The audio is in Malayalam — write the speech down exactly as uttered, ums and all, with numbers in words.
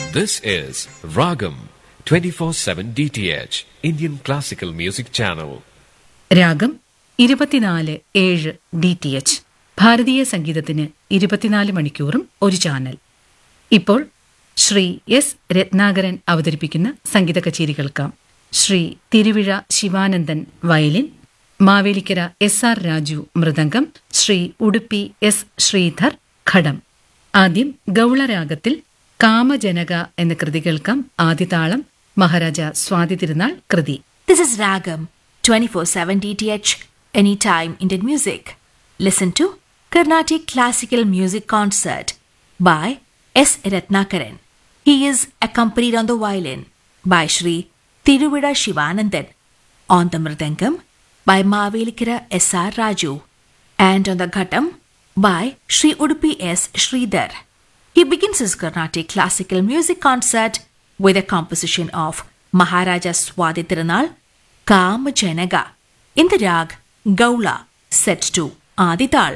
This is Ragam twenty-four seven D T H, Indian Classical Music Channel. രാഗം ഇരുപത്തിനാല് ഏഴ് ഡി ടി എച്ച്, ഭാരതീയ സംഗീതത്തിന് ഇരുപത്തിനാല് മണിക്കൂറും ഒരു ചാനൽ. ഇപ്പോൾ ശ്രീ എസ് രത്നാകരൻ അവതരിപ്പിക്കുന്ന സംഗീത കച്ചേരി കേൾക്കാം. Shri Thiruvizha Sivanandan violin, Mavelikkara S R Raju mridangam, Shri Udupi S Sridhar ഘടം. ആദ്യം ഗൗളരാഗത്തിൽ കാമജനക എന്ന കൃതി കേൾക്കാം. ആദിതാളം മഹാരാജ സ്വാതി തിരുനാൾ കൃതി. This is Ragam twenty-four seven D T H, Anytime Indian Music. Listen to Carnatic Classical Music Concert by S. Ratnakaran. He is accompanied on the violin by Shri Tiruvida Shivanandan, on the mridangam by Mavelikara S R Raju, and on the ghatam by Shri Udupi S. Sridhar. He begins his Carnatic Classical Music Concert with a composition of Maharaja Swati Tirunal, Kamajanaga, in the rag Gaula, set to Adital.